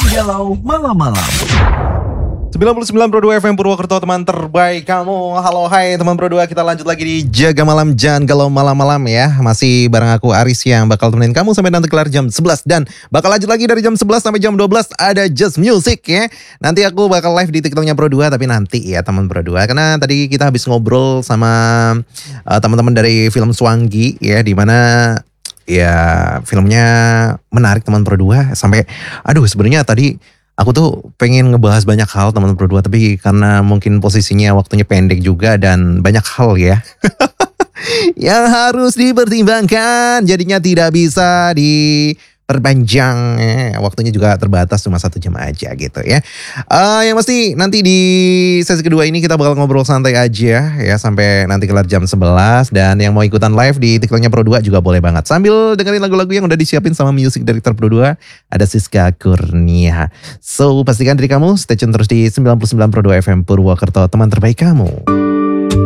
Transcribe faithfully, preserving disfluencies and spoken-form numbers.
Galau malam-malam. sembilan puluh sembilan Pro dua F M Purwokerto, teman terbaik kamu. Halo, hai teman Pro dua, kita lanjut lagi di Jaga Malam Jangan Galau Malam-malam ya. Masih bareng aku Aris yang bakal temenin kamu sampai nanti kelar jam sebelas. Dan bakal lanjut lagi dari jam sebelas sampai jam dua belas ada Just Music ya. Nanti aku bakal live di TikToknya Pro dua, tapi nanti ya teman Pro dua. Karena tadi kita habis ngobrol sama uh, teman-teman dari film Swangi ya, dimana ya filmnya menarik teman Pro dua. Sampai aduh sebenarnya tadi aku tuh pengen ngebahas banyak hal teman Pro dua, tapi karena mungkin posisinya waktunya pendek juga dan banyak hal ya yang harus dipertimbangkan, jadinya tidak bisa diperpanjang ya. Waktunya juga terbatas, cuma satu jam aja gitu ya. Uh, yang pasti nanti di sesi kedua ini kita bakal ngobrol santai aja ya sampai nanti kelar jam sebelas. Dan yang mau ikutan live di TikToknya Pro dua juga boleh banget, sambil dengerin lagu-lagu yang udah disiapin sama music director Pro dua, ada Siska Kurnia. So pastikan diri kamu stay tune terus di sembilan puluh sembilan Pro dua F M Purwokerto, teman terbaik kamu.